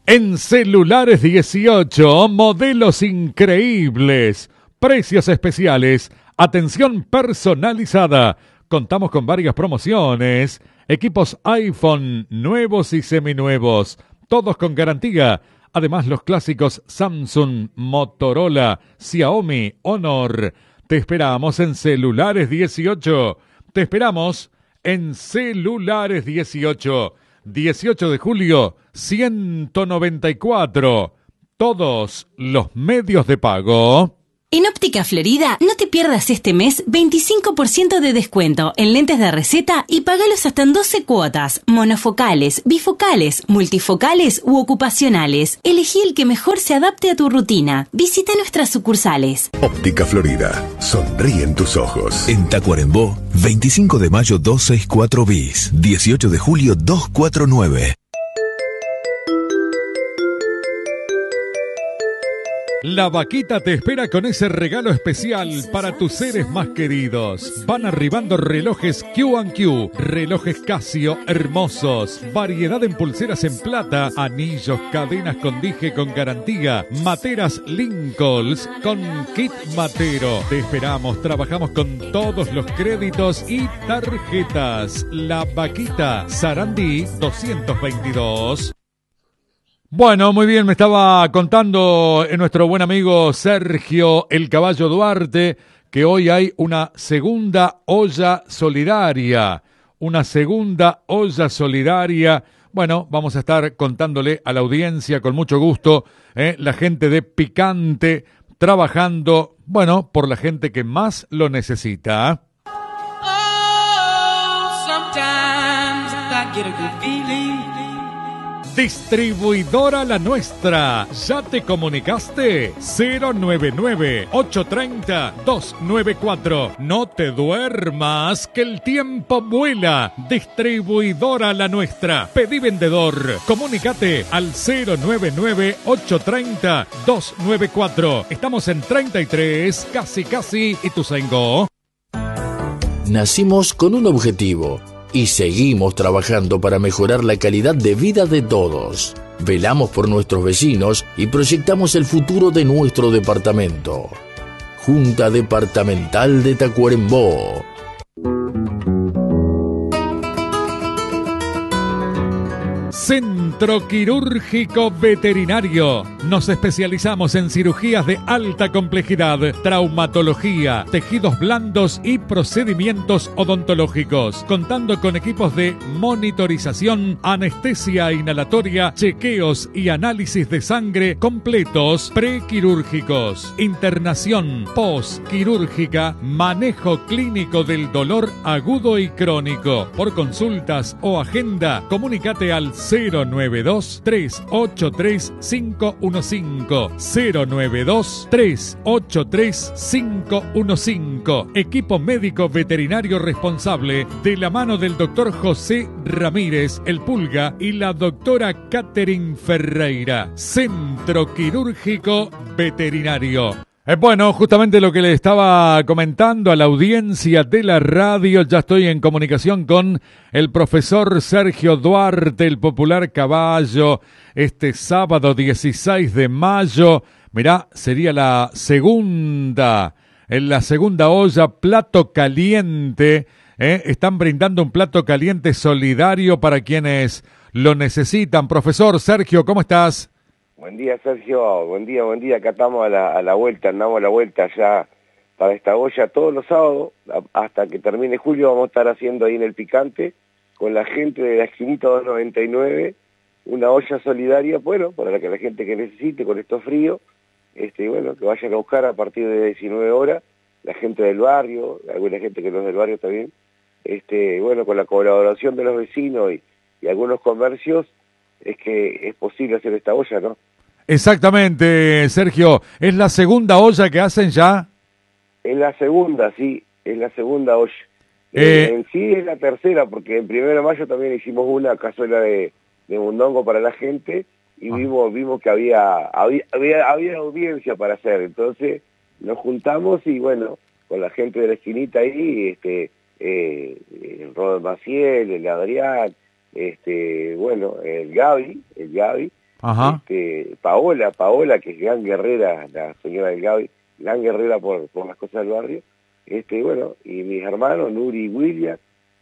En celulares 18, modelos increíbles, precios especiales, atención personalizada. Contamos con varias promociones, equipos iPhone nuevos y seminuevos, todos con garantía. Además, los clásicos Samsung, Motorola, Xiaomi, Honor. Te esperamos en celulares 18. Te esperamos en celulares 18. 18 de julio, 194. Todos los medios de pago. En Óptica Florida, no te pierdas este mes 25% de descuento en lentes de receta y pagalos hasta en 12 cuotas, monofocales, bifocales, multifocales u ocupacionales. Elegí el que mejor se adapte a tu rutina. Visita nuestras sucursales. Óptica Florida, sonríen tus ojos. En Tacuarembó, 25 de mayo 264 bis, 18 de julio 249. La Vaquita te espera con ese regalo especial para tus seres más queridos. Van arribando relojes Q&Q, relojes Casio hermosos, variedad en pulseras en plata, anillos, cadenas con dije con garantía, materas Lincolns con kit matero. Te esperamos, trabajamos con todos los créditos y tarjetas. La Vaquita, Sarandí 222. Bueno, muy bien, me estaba contando nuestro buen amigo Sergio El Caballo Duarte que hoy hay una segunda olla solidaria. Una segunda olla solidaria. Bueno, vamos a estar contándole a la audiencia con mucho gusto, la gente de Picante trabajando, bueno, por la gente que más lo necesita. Oh, sometimes I get a good feeling. Distribuidora La Nuestra. ¿Ya te comunicaste? 099-830-294. No te duermas, que el tiempo vuela. Distribuidora La Nuestra. Pedí vendedor. Comunícate al 099-830-294. Estamos en 33, casi, Ituzaingó. Nacimos con un objetivo y seguimos trabajando para mejorar la calidad de vida de todos. Velamos por nuestros vecinos y proyectamos el futuro de nuestro departamento. Junta Departamental de Tacuarembó. Centro Quirúrgico Veterinario. Nos especializamos en cirugías de alta complejidad, traumatología, tejidos blandos y procedimientos odontológicos, contando con equipos de monitorización, anestesia inhalatoria, chequeos y análisis de sangre completos prequirúrgicos, internación postquirúrgica, manejo clínico del dolor agudo y crónico. Por consultas o agenda, comunícate al 092-383-515. 092-383-515. Equipo médico veterinario responsable de la mano del doctor José Ramírez, el Pulga, y la doctora Catherine Ferreira. Centro Quirúrgico Veterinario. Bueno, justamente lo que le estaba comentando a la audiencia de la radio, ya estoy en comunicación con el profesor Sergio Duarte, el popular caballo, este sábado 16 de mayo. Mirá, sería la segunda olla, plato caliente. Están brindando un plato caliente solidario para quienes lo necesitan. Profesor Sergio, ¿cómo estás? Buen día, Sergio. Buen día. Acá estamos a la vuelta, andamos a la vuelta ya para esta olla todos los sábados, hasta que termine julio vamos a estar haciendo ahí en el Picante, con la gente de la esquinita 299, una olla solidaria, bueno, para la gente que necesite con estos fríos, bueno, que vayan a buscar a partir de 19 horas, la gente del barrio, alguna gente que no es del barrio también, bueno, con la colaboración de los vecinos y algunos comercios, es que es posible hacer esta olla, ¿no? Exactamente, Sergio. ¿Es la segunda olla que hacen ya? Es la segunda, sí, es la segunda olla. En sí es la tercera, porque en 1 de mayo también hicimos una cazuela de mondongo para la gente y vimos que había audiencia para hacer. Entonces nos juntamos y bueno, con la gente de la esquinita ahí, el Robert Maciel, el Adrián, bueno, el Gaby, Ajá. Paola, que es gran guerrera, la señora del Gaby, gran guerrera por las cosas del barrio, bueno, y mis hermanos, Nuri y William,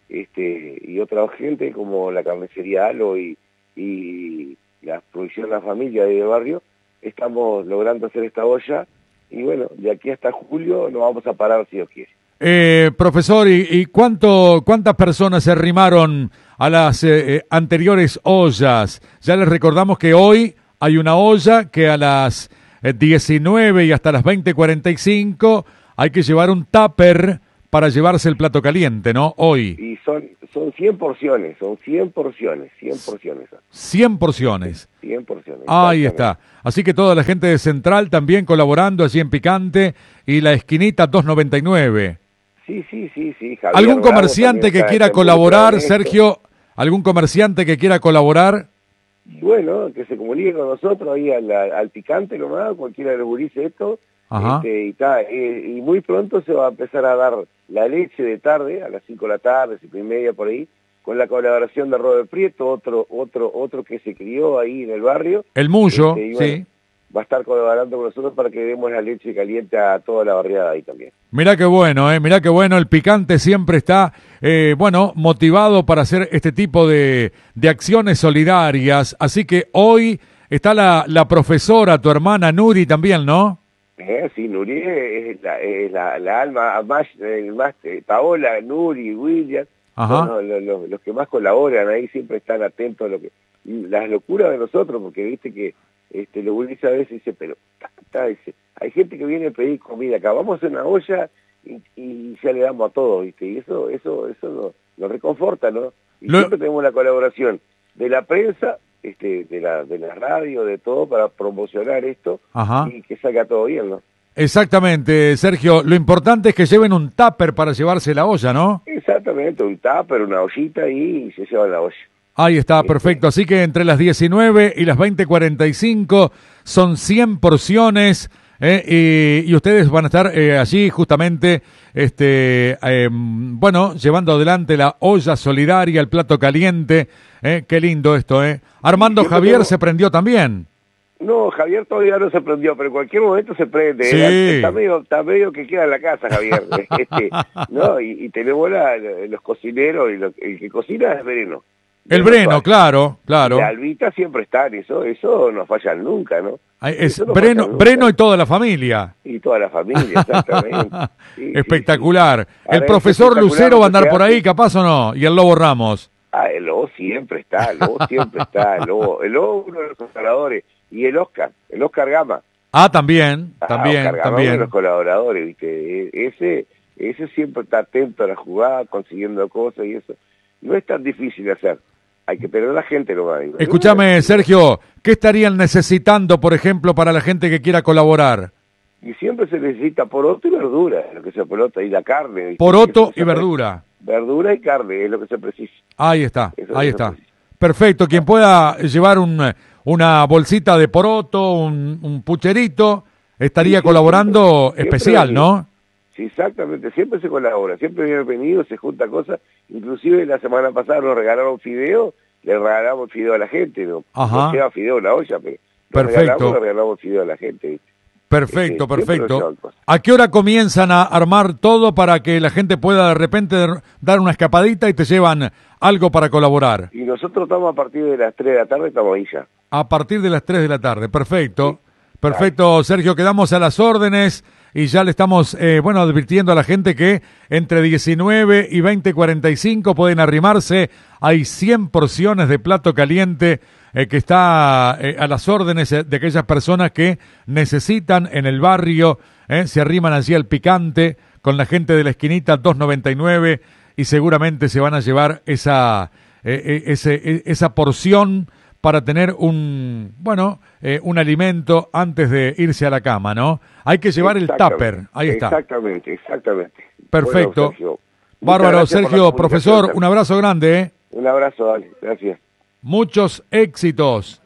y otra gente como la carnicería Alo y la producción La Familia del barrio, estamos logrando hacer esta olla, y bueno, de aquí hasta julio no vamos a parar si Dios quiere. Profesor, ¿y cuántas personas se arrimaron a las anteriores ollas? Ya les recordamos que hoy hay una olla que a las 19 y hasta las 20:45 hay que llevar un tupper para llevarse el plato caliente, ¿no? Hoy. Y son 100 porciones, 100 porciones. 100 porciones. 100 porciones. Ahí está. Así que toda la gente de Central también colaborando allí en Picante y la esquinita 299. Sí. Javier ¿Algún Bravo comerciante que quiera colaborar, Sergio? ¿Algún comerciante que quiera colaborar? Y bueno, que se comunique con nosotros ahí al Picante nomás, cualquiera de los gurises esto. Ajá. Y muy pronto se va a empezar a dar la leche de tarde, a las 5 de la tarde, 5:30 por ahí, con la colaboración de Robert Prieto, otro que se crió ahí en el barrio. El Mullo, sí. Va a estar colaborando con nosotros para que demos la leche caliente a toda la barriada ahí también. Mirá qué bueno, el Picante siempre está, motivado para hacer este tipo de acciones solidarias, así que hoy está la profesora, tu hermana Nuri también, ¿no? Sí, Nuri es la alma más, Paola, Nuri, William, son los que más colaboran ahí, siempre están atentos a las locuras de nosotros, porque viste que los gurises a veces dicen, pero hay gente que viene a pedir comida acá, vamos a hacer una olla y ya le damos a todos, ¿viste? Y eso nos reconforta, ¿no? Y siempre tenemos la colaboración de la prensa, de la radio, de todo, para promocionar esto. Ajá. Y que salga todo bien, ¿no? Exactamente, Sergio. Lo importante es que lleven un tupper para llevarse la olla, ¿no? Exactamente, un tupper, una ollita ahí y se llevan la olla. Ahí está, perfecto. Así que entre las 19 y las 20:45 son 100 porciones y ustedes van a estar allí justamente, llevando adelante la olla solidaria, el plato caliente. Qué lindo esto, Armando Javier se prendió también. No, Javier todavía no se prendió, pero en cualquier momento se prende. Sí. Está medio que queda en la casa, Javier. ¿No? Y tenemos los cocineros, y el que cocina es Breno. El Breno, claro. La Albita siempre está, eso no fallan nunca, ¿no? Es Breno y toda la familia. Y toda la familia, exactamente. Sí, espectacular. Sí. El profesor Lucero va a andar por ahí, capaz o no, y el Lobo Ramos. El Lobo siempre está, el Lobo, uno de los colaboradores, y el Oscar Gama. También. Oscar Gama, uno de los colaboradores, ¿viste? Ese siempre está atento a la jugada, consiguiendo cosas y eso. No es tan difícil de hacer. Hay que tener a la gente nomás. Escúchame, Sergio, ¿qué estarían necesitando, por ejemplo, para la gente que quiera colaborar? Y siempre se necesita poroto y verdura, lo que se pelota, y la carne. ¿Viste? Poroto y verdura. Verdura y carne es lo que se precisa. Ahí está. Perfecto, quien pueda llevar una bolsita de poroto, un pucherito, estaría colaborando siempre especial, ¿no? Sí, exactamente, siempre se colabora, siempre bienvenido, se junta cosas, inclusive la semana pasada nos regalaron fideo, le regalamos fideo a la gente, ¿no? Ajá. No lleva fideo en la olla, pero perfecto. Le regalamos fideo a la gente, ¿viste? Perfecto. ¿A qué hora comienzan a armar todo para que la gente pueda de repente dar una escapadita y te llevan algo para colaborar? Y nosotros estamos a partir de las 3 de la tarde, estamos ahí ya. A partir de las 3 de la tarde, perfecto. Sí. Perfecto, Sergio, quedamos a las órdenes y ya le estamos, advirtiendo a la gente que entre 19 y 20:45 pueden arrimarse. Hay 100 porciones de plato caliente que está a las órdenes de aquellas personas que necesitan en el barrio, se arriman allí al Picante con la gente de la esquinita 299 y seguramente se van a llevar esa porción para tener un alimento antes de irse a la cama, ¿no? Hay que llevar el tupper, ahí está. Exactamente. Perfecto. Bueno, bárbaro, Sergio, profesor, un abrazo grande, Un abrazo, dale, gracias. Muchos éxitos.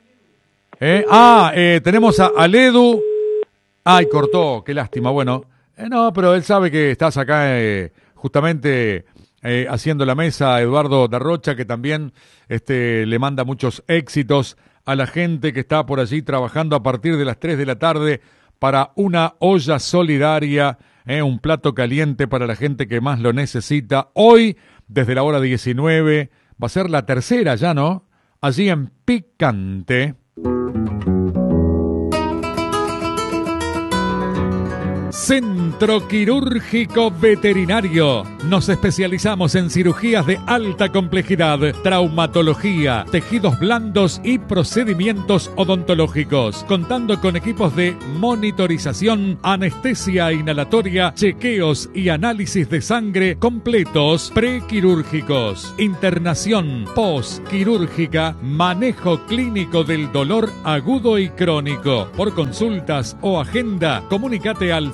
Tenemos a Ledu. Ay, cortó, qué lástima. Bueno, no, pero él sabe que estás acá justamente haciendo la mesa. Eduardo Darrocha, que también le manda muchos éxitos a la gente que está por allí trabajando a partir de las 3 de la tarde para una olla solidaria, un plato caliente para la gente que más lo necesita. Hoy, desde la hora 19, va a ser la tercera ya, ¿no? Allí en Picante. Centro Quirúrgico Veterinario. Nos especializamos en cirugías de alta complejidad, traumatología, tejidos blandos y procedimientos odontológicos, contando con equipos de monitorización, anestesia inhalatoria, chequeos y análisis de sangre completos prequirúrgicos, internación postquirúrgica, manejo clínico del dolor agudo y crónico. Por consultas o agenda, comunícate al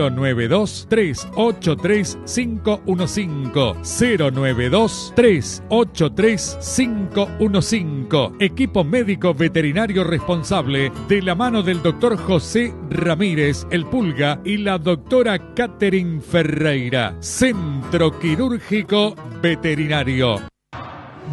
092-383-515. 092-383-515. Equipo médico veterinario responsable de la mano del doctor José Ramírez, el Pulga, y la doctora Catherine Ferreira. Centro Quirúrgico Veterinario.